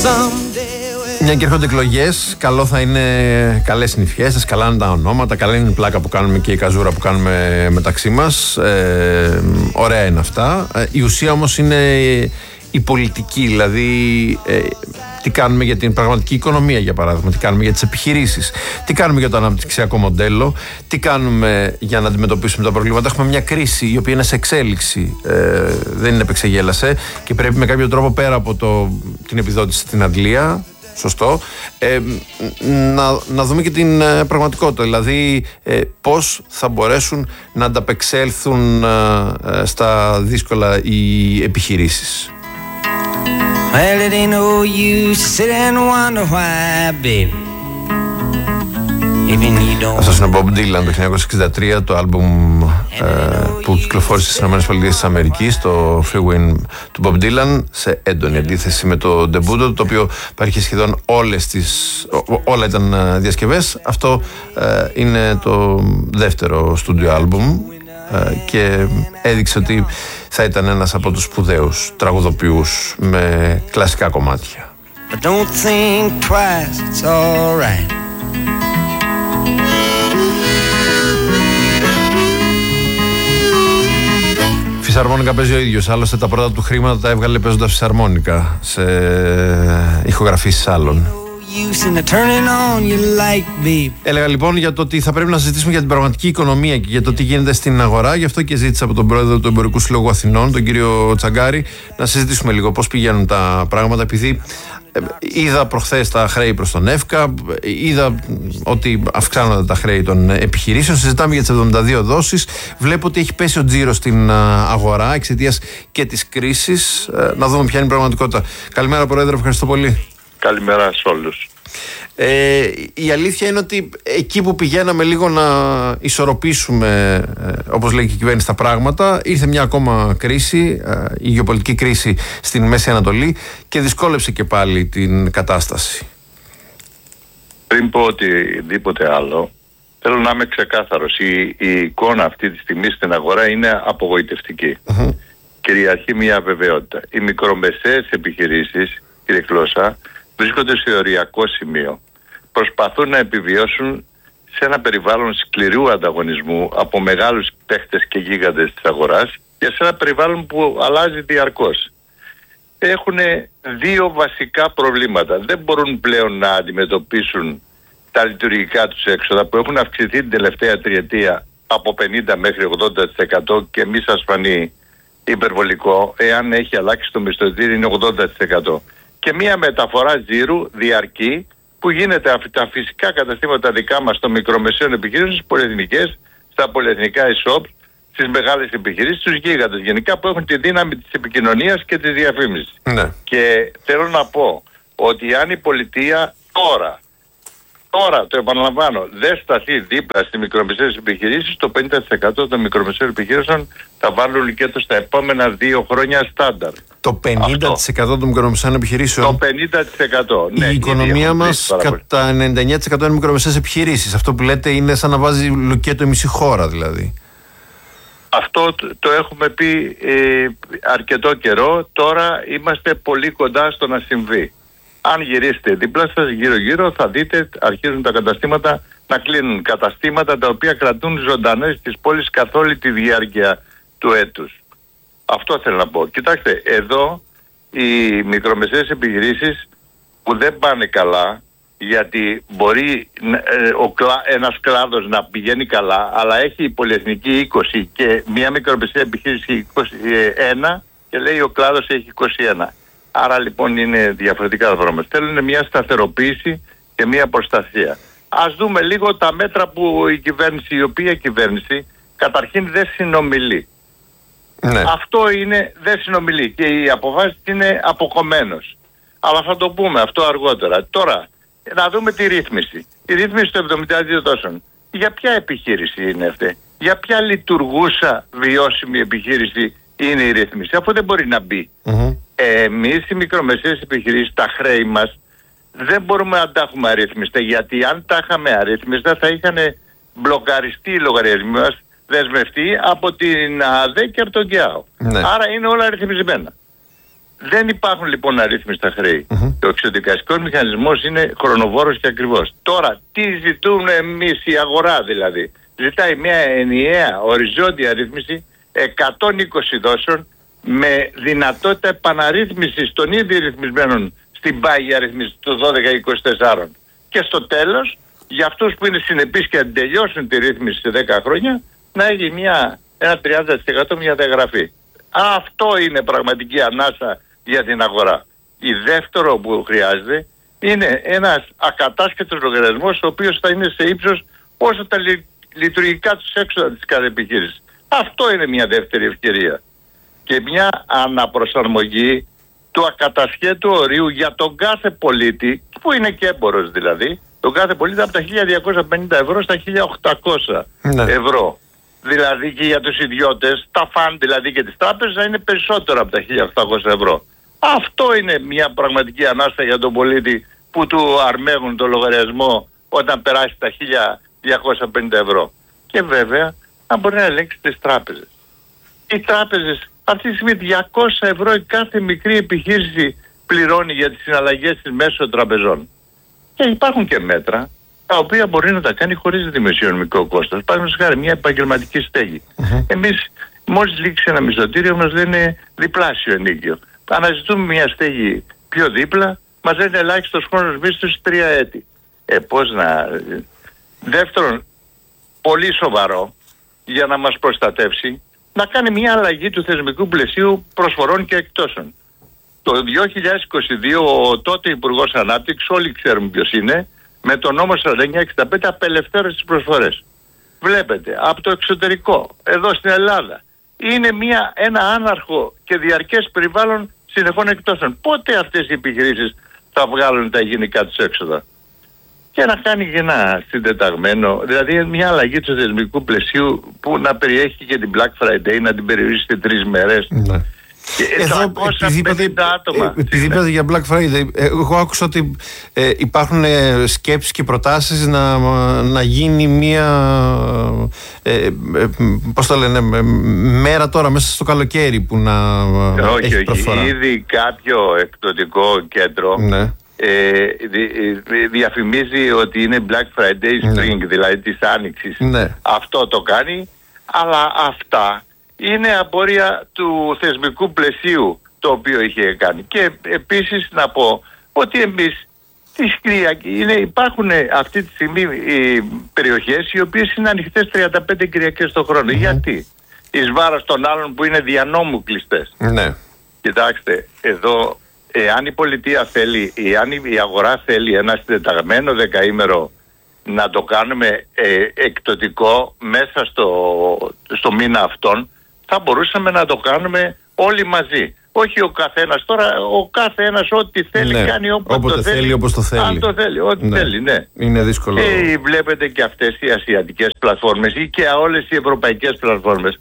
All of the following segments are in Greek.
Μια και έρχονται εκλογές, καλό θα είναι, καλές είναι οι φιέστες, καλά είναι τα ονόματα, καλά είναι η πλάκα που κάνουμε και η καζούρα που κάνουμε μεταξύ μας. Ωραία είναι αυτά. Η ουσία όμως είναι η πολιτική, δηλαδή τι κάνουμε για την πραγματική οικονομία, για παράδειγμα, τι κάνουμε για τις επιχειρήσεις, τι κάνουμε για το αναπτυξιακό μοντέλο, τι κάνουμε για να αντιμετωπίσουμε τα προβλήματα. Έχουμε μια κρίση η οποία είναι σε εξέλιξη, δεν είναι επεξεγέλασε και πρέπει με κάποιο τρόπο, πέρα από την επιδότηση στην Αγγλία, σωστό, να δούμε και την πραγματικότητα, δηλαδή πώς θα μπορέσουν να ανταπεξέλθουν στα δύσκολα οι επιχειρήσεις. Well, it ain't no use to sit and wonder why, baby. Αυτός είναι ο Bob Dylan το 1963, το άλμπουμ που κυκλοφόρησε στις ΗΠΑ, το Free Win του Bob Dylan, σε έντονη αντίθεση με το ντεμπούτο, το οποίο υπάρχει σχεδόν όλα ήταν διασκευές. Αυτό είναι το δεύτερο στούντιο άλμπουμ και έδειξε ότι θα ήταν ένας από τους σπουδαίους τραγουδοποιούς με κλασικά κομμάτια. But don't think twice, it's all right. Φυσαρμόνικα παίζει ο ίδιος, άλλωστε τα πρώτα του χρήματα τα έβγαλε παίζοντας φυσαρμόνικα σε ηχογραφήσεις άλλων. Έλεγα λοιπόν για το ότι θα πρέπει να συζητήσουμε για την πραγματική οικονομία και για το τι γίνεται στην αγορά. Γι' αυτό και ζήτησα από τον πρόεδρο του Εμπορικού Συλλόγου Αθηνών, τον κύριο Τσαγκάρη, να συζητήσουμε λίγο πώς πηγαίνουν τα πράγματα. Επειδή είδα προχθές τα χρέη προς τον ΕΦΚΑ, είδα ότι αυξάνονται τα χρέη των επιχειρήσεων. Συζητάμε για τις 72 δόσεις. Βλέπω ότι έχει πέσει ο τζίρος στην αγορά εξαιτίας και της κρίσης. Να δούμε ποια είναι η πραγματικότητα. Καλημέρα, Πρόεδρε, ευχαριστώ πολύ. Καλημέρα σε όλους. Η αλήθεια είναι ότι εκεί που πηγαίναμε λίγο να ισορροπήσουμε, όπως λέει και η κυβέρνηση, τα πράγματα, ήρθε μια ακόμα κρίση, η γεωπολιτική κρίση στην Μέση Ανατολή, και δυσκόλεψε και πάλι την κατάσταση. Πριν πω οτιδήποτε άλλο, θέλω να είμαι ξεκάθαρος. Η εικόνα αυτή τη στιγμή στην αγορά είναι απογοητευτική. Κυριαρχεί μια αβεβαιότητα. Οι μικρομεσαίες επιχειρήσεις, κύριε Κλώσσα, βρίσκονται σε οριακό σημείο. Προσπαθούν να επιβιώσουν σε ένα περιβάλλον σκληρού ανταγωνισμού από μεγάλους παίχτες και γίγαντες της αγοράς και σε ένα περιβάλλον που αλλάζει διαρκώς. Έχουν δύο βασικά προβλήματα. Δεν μπορούν πλέον να αντιμετωπίσουν τα λειτουργικά τους έξοδα που έχουν αυξηθεί την τελευταία τριετία από 50 μέχρι 80% και μη σας φανεί υπερβολικό. Εάν έχει αλλάξει το μισθωτήριο είναι 80%. Και μια μεταφορά τζίρου διαρκή που γίνεται από τα φυσικά καταστήματα δικά μας των μικρομεσαίων επιχειρήσεων στις πολυεθνικές, στα πολυεθνικά e-shops, στις μεγάλες επιχειρήσεις, στους γίγαντες γενικά που έχουν τη δύναμη της επικοινωνίας και της διαφήμισης. Ναι. Και θέλω να πω ότι αν η πολιτεία τώρα, το επαναλαμβάνω, δεν σταθεί δίπλα στις μικρομεσαίες επιχειρήσεις, το 50% των μικρομεσαίων επιχειρήσεων θα βάλουν και στα επόμενα 2 χρόνια στάνταρ. Το 50% των μικρομεσαίων επιχειρήσεων. Το 50%. Ναι, η οικονομία μας κατά 99% είναι μικρομεσαίες επιχειρήσεις. Αυτό που λέτε είναι σαν να βάζει λουκέτο η μισή χώρα δηλαδή. Αυτό το έχουμε πει αρκετό καιρό. Τώρα είμαστε πολύ κοντά στο να συμβεί. Αν γυρίσετε δίπλα σας, γύρω-γύρω, θα δείτε αρχίζουν τα καταστήματα να κλείνουν. Καταστήματα τα οποία κρατούν ζωντανές τις πόλεις καθ' όλη τη διάρκεια του έτους. Αυτό θέλω να πω. Κοιτάξτε, εδώ οι μικρομεσαίες επιχειρήσεις που δεν πάνε καλά, γιατί μπορεί ένας κλάδος να πηγαίνει καλά, αλλά έχει η πολυεθνική 20 και μια μικρομεσαία επιχείρηση 21 και λέει ο κλάδος έχει 21. Άρα λοιπόν είναι διαφορετικά τα πράγματα. Θέλουν μια σταθεροποίηση και μια προστασία. Ας δούμε λίγο τα μέτρα που η οποία κυβέρνηση καταρχήν δεν συνομιλεί. Ναι. Αυτό είναι, δεν συνομιλεί και η αποφάση είναι αποκομμένος. Αλλά θα το πούμε αυτό αργότερα. Τώρα, να δούμε τη ρύθμιση. Η ρύθμιση των 72 τόσων. Για ποια επιχείρηση είναι αυτή? Για ποια λειτουργούσα βιώσιμη επιχείρηση είναι η ρύθμιση? Αφού δεν μπορεί να μπει. Εμείς οι μικρομεσαίες επιχειρήσεις, τα χρέη μας, δεν μπορούμε να τα έχουμε αρρύθμιστα, γιατί αν τα είχαμε αρρύθμιστα θα είχαν μπλοκαριστεί οι λογαριασμοί μας, δεσμευτεί από την ΑΔΕ και από τον ΚΕΑΟ. Ναι. Άρα είναι όλα ρυθμισμένα. Δεν υπάρχουν λοιπόν αρρύθμιστα χρέη. Ο εξοδικαστικός μηχανισμός είναι χρονοβόρος και ακριβώς. Τώρα, τι ζητούμε εμείς, η αγορά δηλαδή? Ζητάει μια ενιαία οριζόντια ρύθμιση 120 δόσεων με δυνατότητα επαναρρύθμισης των ήδη ρυθμισμένων στην πάγια ρύθμιση του 12-24. Και στο τέλος, για αυτούς που είναι συνεπείς και τελειώσουν τη ρύθμιση σε 10 χρόνια, να έχει ένα 30% μια διαγραφή. Αυτό είναι πραγματική ανάσα για την αγορά. Η δεύτερο που χρειάζεται είναι ένας ακατάσχετος λογαριασμός, ο οποίος θα είναι σε ύψος όσο τα λειτουργικά τους έξοδα της κάθε επιχείρησης. Αυτό είναι μια δεύτερη ευκαιρία. Και μια αναπροσαρμογή του ακατασχέτου ορίου για τον κάθε πολίτη, που είναι και έμπορος δηλαδή, τον κάθε πολίτη από τα 1.250 ευρώ στα 1.800 ευρώ. Δηλαδή και για τους ιδιώτες, τα φαν δηλαδή και τις τράπεζες να είναι περισσότερο από τα 1.800 ευρώ. Αυτό είναι μια πραγματική ανάσα για τον πολίτη που του αρμέγουν το λογαριασμό όταν περάσει τα 1.250 ευρώ. Και βέβαια, αν μπορεί να ελέγξει τις τράπεζες. Οι τράπεζες αυτή τη στιγμή 200 ευρώ η κάθε μικρή επιχείρηση πληρώνει για τις συναλλαγές της μέσω τραπεζών. Και υπάρχουν και μέτρα τα οποία μπορεί να τα κάνει χωρίς δημοσιονομικό κόστος. Παραδείγματος χάρη, μια επαγγελματική στέγη. Εμείς, μόλις λήξει ένα μισθωτήριο, μας λένε διπλάσιο ενοίκιο. Αναζητούμε μια στέγη πιο δίπλα, μας λένε ελάχιστος χρόνος μίσθωσης 3 έτη. Πώς να... Δεύτερον, πολύ σοβαρό για να μας προστατεύσει, να κάνει μια αλλαγή του θεσμικού πλαισίου προσφορών και εκτόσεων. Το 2022 ο τότε Υπουργός Ανάπτυξης, όλοι ξέρουμε ποιος είναι, με τον νόμο 4965 απελευθέρωσε τις προσφορές. Βλέπετε, από το εξωτερικό, εδώ στην Ελλάδα, είναι ένα άναρχο και διαρκές περιβάλλον συνεχών εκτόσεων. Πότε αυτές οι επιχειρήσεις θα βγάλουν τα υγειεινικά τους έξοδα? Και να κάνει και ένα συντεταγμένο, δηλαδή μια αλλαγή του θεσμικού πλαισίου που να περιέχει και την Black Friday, να την περιορίσει σε 3 μέρες. Ναι. Εδώ, επειδή είπατε για Black Friday, εγώ άκουσα ότι υπάρχουν σκέψεις και προτάσεις να γίνει μια πώς το λένε, μέρα τώρα μέσα στο καλοκαίρι που να έχει προσφορά. Όχι, ήδη κάποιο εκδοτικό κέντρο διαφημίζει ότι είναι Black Friday Spring, δηλαδή της Άνοιξης. Αυτό το κάνει, αλλά αυτά είναι απόρρια του θεσμικού πλαισίου το οποίο είχε κάνει. Και επίσης να πω ότι εμείς υπάρχουν αυτή τη στιγμή οι περιοχές οι οποίες είναι ανοιχτές 35 Κυριακές το χρόνο. Γιατί? Εις βάρος των άλλων που είναι δια νόμου κλειστές. Κοιτάξτε, εδώ εάν η πολιτεία θέλει, εάν η αγορά θέλει ένα συντεταγμένο δεκαήμερο να το κάνουμε εκδοτικό μέσα στο μήνα αυτόν, θα μπορούσαμε να το κάνουμε όλοι μαζί. Όχι ο καθένας. Τώρα ο καθένας ό,τι θέλει κάνει όποτε το θέλει. Όπως το θέλει. Αν το θέλει, ό,τι θέλει, Είναι δύσκολο. Και βλέπετε και αυτές οι ασιατικές πλατφόρμες ή και όλες οι ευρωπαϊκές πλατφόρμες.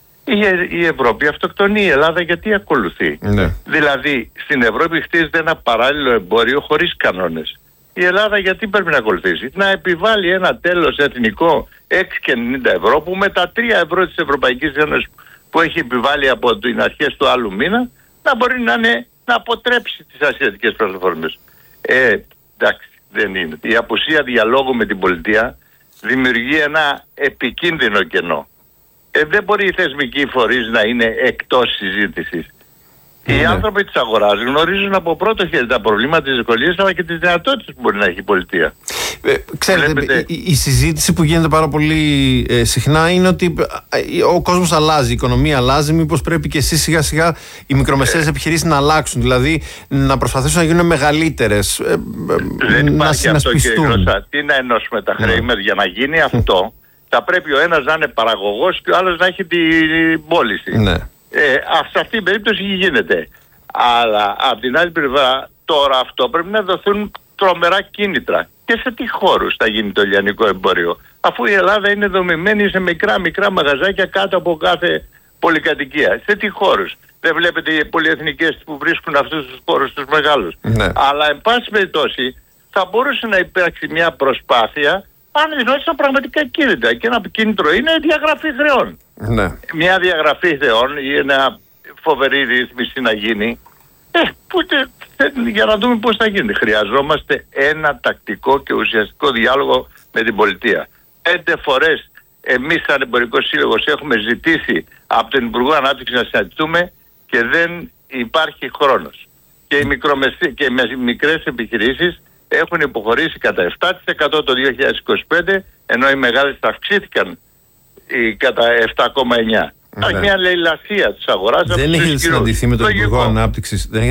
Η Ευρώπη αυτοκτονεί, η Ελλάδα γιατί ακολουθεί? Δηλαδή στην Ευρώπη χτίζεται ένα παράλληλο εμπόριο χωρίς κανόνες. Η Ελλάδα γιατί πρέπει να ακολουθήσει? Να επιβάλλει ένα τέλος εθνικό 6,90 ευρώ που με τα 3 ευρώ της Ευρωπαϊκής Ένωσης που έχει επιβάλει από τις αρχές του άλλου μήνα να μπορεί να αποτρέψει τις ασιατικές πλατφόρμες. Εντάξει, δεν είναι. Η απουσία διαλόγου με την πολιτεία δημιουργεί ένα επικίνδυνο κενό. Δεν μπορεί οι θεσμικοί φορείς να είναι εκτός συζήτησης. Οι άνθρωποι της αγοράς γνωρίζουν από πρώτο χέρι τα προβλήματα, τις δυσκολίες αλλά και τις δυνατότητες που μπορεί να έχει η πολιτεία. Ξέρετε, η συζήτηση που γίνεται πάρα πολύ συχνά είναι ότι ο κόσμος αλλάζει, η οικονομία αλλάζει, μήπως πρέπει και εσείς σιγά σιγά οι μικρομεσαίες επιχειρήσεις να αλλάξουν, δηλαδή να προσπαθήσουν να γίνουν μεγαλύτερες, δεν υπάρχει αυτό, κύριε Γλώσσα. Τι να ενώσουμε τα χρέη μας? Για να γίνει αυτό θα πρέπει ο ένας να είναι παραγωγός και ο άλλος να έχει την πώληση. Σε αυτή την περίπτωση γίνεται. Αλλά από την άλλη πλευρά τώρα αυτό πρέπει να δοθούν τρομερά κίνητρα. Και σε τι χώρους θα γίνει το λιανικό εμπόριο? Αφού η Ελλάδα είναι δομημένη σε μικρά μαγαζάκια κάτω από κάθε πολυκατοικία. Σε τι χώρους? Δεν βλέπετε οι πολυεθνικές που βρίσκουν αυτούς τους χώρους τους μεγάλους? Αλλά εν πάση περιπτώσει θα μπορούσε να υπάρξει μια προσπάθεια αν δινόταν πραγματικά κίνητρα. Και ένα κίνητρο είναι διαγραφή χρεών. Μια διαγραφή χρεών ή ένα φοβερή ρύθμιση να γίνει Για να δούμε πώς θα γίνει. Χρειαζόμαστε ένα τακτικό και ουσιαστικό διάλογο με την πολιτεία. 5 φορές εμείς σαν Εμπορικός Σύλλογος έχουμε ζητήσει από τον Υπουργό Ανάπτυξης να συναντηθούμε και δεν υπάρχει χρόνος. Και οι μικρές επιχειρήσεις έχουν υποχωρήσει κατά 7% το 2025, ενώ οι μεγάλες θα αυξήθηκαν κατά 7,9%. Υπάρχει μια λαιλασία της αγοράς. Δεν έχετε συναντηθεί με τον Υπουργό Ανάπτυξης? Δεν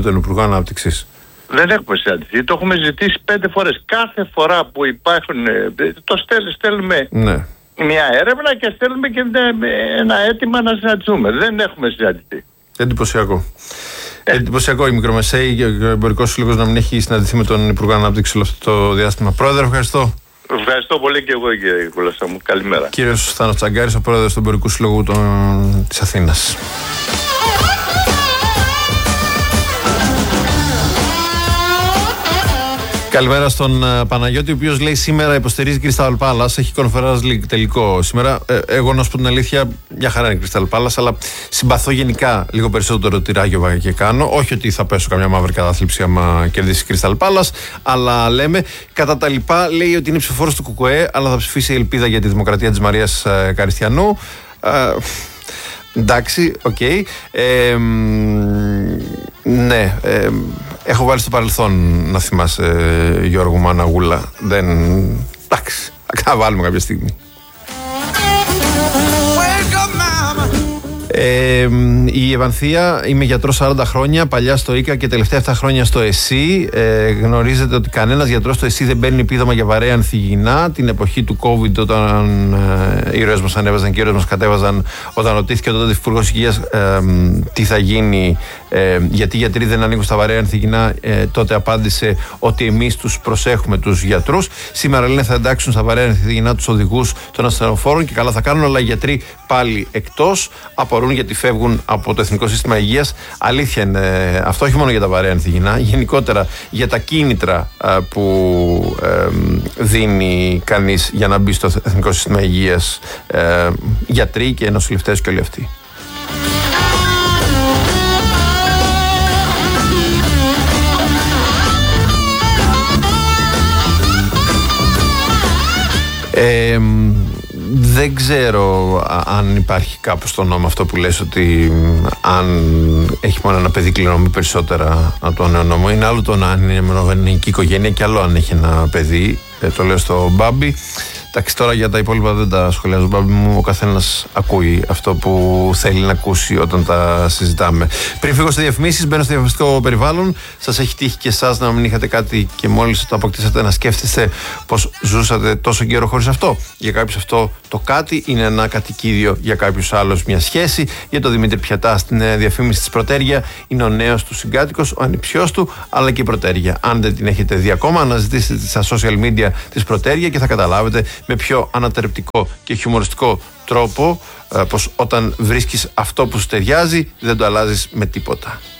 έχουμε συναντηθεί. Το έχουμε ζητήσει 5 φορές. Κάθε φορά που υπάρχουν, το στέλνουμε μια έρευνα και στέλνουμε και ένα αίτημα να συναντηθούμε. Δεν έχουμε συναντηθεί. Εντυπωσιακό. Εντυπωσιακό η μικρομεσαίη και ο Εμπορικός Σύλλογος να μην έχει συναντηθεί με τον Υπουργό Ανάπτυξη όλο αυτό το διάστημα. Πρόεδρε, ευχαριστώ. Ευχαριστώ πολύ και εγώ, κύριε Κουλασά μου. Καλημέρα. Κύριος Θάνος Τσαγκάρης, ο πρόεδρος του Εμπορικού Συλλόγου της Αθήνας. Καλημέρα στον Παναγιώτη, ο οποίος λέει σήμερα υποστηρίζει Crystal Palace. Έχει Conference League τελικό σήμερα. Εγώ να σου πω την αλήθεια, μια χαρά είναι Crystal Palace, αλλά συμπαθώ γενικά λίγο περισσότερο τη Ράγιο Βαγεκάνο. Όχι ότι θα πέσω καμιά μαύρη κατάθλιψη άμα κερδίσει Crystal Palace, αλλά λέμε κατά τα λοιπά. Λέει ότι είναι ψηφοφόρος του ΚΚΕ, αλλά θα ψηφίσει Ελπίδα για τη Δημοκρατία της Μαρίας Καριστιανού. Εντάξει, οκ. Ναι, έχω βάλει στο παρελθόν, να θυμάσαι, Γιώργο Μαναγούλα. Εντάξει, θα βάλουμε κάποια στιγμή. Η Ευανθία, είμαι γιατρός 40 χρόνια, παλιά στο ΙΚΑ και τελευταία 7 χρόνια στο ΕΣΥ. Γνωρίζετε ότι κανένας γιατρός στο ΕΣΥ δεν παίρνει επίδομα για βαρέα ανθυγιεινά. Την εποχή του COVID, όταν οι ήρωες μας ανέβαζαν και οι ήρωες μας κατέβαζαν, όταν ρωτήθηκε τότε Υπουργός Υγείας τι θα γίνει, γιατί οι γιατροί δεν ανήκουν στα βαρέα ανθυγιεινά, τότε απάντησε ότι εμείς τους προσέχουμε τους γιατρούς. Σήμερα λένε θα εντάξουν στα βαρέα ανθυγιεινά τους οδηγούς των ασθενοφόρων και καλά θα κάνουν, αλλά οι γιατροί πάλι εκτός. Απορούν γιατί φεύγουν από το Εθνικό Σύστημα Υγείας. Αλήθεια είναι αυτό, όχι μόνο για τα βαρέα ανθυγιεινά, γενικότερα για τα κίνητρα που δίνει κανείς για να μπει στο Εθνικό Σύστημα Υγείας, γιατροί και νοσηλευτές και όλοι αυτοί. Δεν ξέρω αν υπάρχει κάπου στο νόμο αυτό που λες ότι αν έχει μόνο ένα παιδί κληρονομεί περισσότερα από το νέο νόμο. Είναι άλλο το να είναι μονογενεϊκή οικογένεια και άλλο αν έχει ένα παιδί. Το λέω στο Μπάμπη. Εντάξει, τώρα για τα υπόλοιπα δεν τα σχολιάζω, Μπάμπη μου. Ο καθένας ακούει αυτό που θέλει να ακούσει όταν τα συζητάμε. Πριν φύγω σε διαφημίσεις, μπαίνω στο διαφημιστικό περιβάλλον. Σας έχει τύχει και εσάς να μην είχατε κάτι και μόλις το αποκτήσατε να σκέφτεστε πως ζούσατε τόσο καιρό χωρίς αυτό? Για κάποιους αυτό το κάτι είναι ένα κατοικίδιο, για κάποιους άλλους μια σχέση. Για τον Δημήτρη Πιατά στην διαφήμιση της Πρωτέρια είναι ο νέος του συγκάτοικος, ο ανιψιός του, αλλά και η Πρωτέρια. Αν δεν την έχετε δει ακόμα, αναζητήστε στα social media της Πρωτέρια και θα καταλάβετε με πιο ανατρεπτικό και χιουμοριστικό τρόπο πως όταν βρίσκεις αυτό που σου ταιριάζει δεν το αλλάζεις με τίποτα.